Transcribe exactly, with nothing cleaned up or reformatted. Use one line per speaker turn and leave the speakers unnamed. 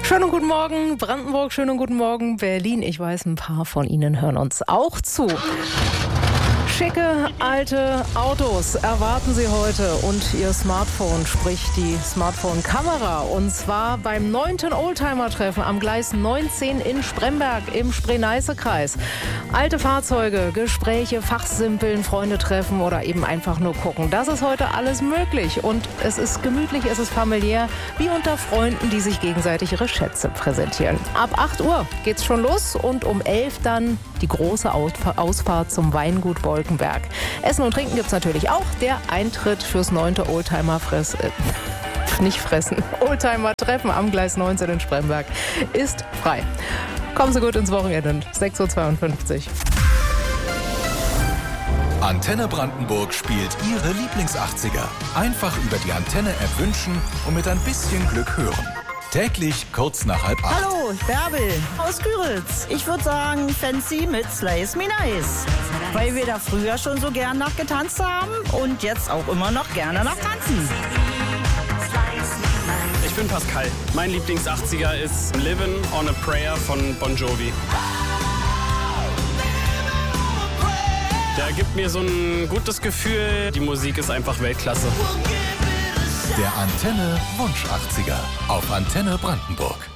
Schönen guten Morgen Brandenburg, schönen guten Morgen Berlin. Ich weiß, ein paar von Ihnen hören uns auch zu. Schicke alte Autos erwarten Sie heute und Ihr Smartphone, sprich die Smartphone-Kamera. Und zwar beim neunten Oldtimer-Treffen am Gleis neunzehn in Spremberg im Spree-Neiße-Kreis. Alte Fahrzeuge, Gespräche, Fachsimpeln, Freunde treffen oder eben einfach nur gucken. Das ist heute alles möglich und es ist gemütlich, es ist familiär, wie unter Freunden, die sich gegenseitig ihre Schätze präsentieren. Ab acht Uhr geht's schon los und um elf dann die große Ausfahrt zum Weingut Bolkenberg. Essen und Trinken gibt's natürlich auch. Der Eintritt fürs neunte Oldtimer-Fress... Äh, nicht fressen. Oldtimer-Treffen am Gleis neunzehn in Spremberg ist frei. Kommen Sie gut ins Wochenende. sechs Uhr zweiundfünfzig.
Antenne Brandenburg spielt Ihre Lieblings-achtziger. Einfach über die Antenne-App wünschen und mit ein bisschen Glück hören. Täglich kurz nach halb acht.
Hallo, Bärbel aus Küritz. Ich würde sagen Fancy mit Slice Me Nice. Weil wir da früher schon so gern nachgetanzt haben und jetzt auch immer noch gerne nachtanzen.
Ich bin Pascal. Mein Lieblings-achtziger ist Livin' on a Prayer von Bon Jovi. Der gibt mir so ein gutes Gefühl. Die Musik ist einfach Weltklasse.
Der Antenne Wunsch achtziger auf Antenne Brandenburg.